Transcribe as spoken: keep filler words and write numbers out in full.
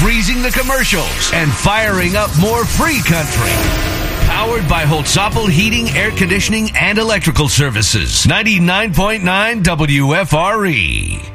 freezing the commercials and firing up more free country. Powered by Holtzapfel Heating, Air Conditioning, and Electrical Services. ninety-nine point nine W F R E.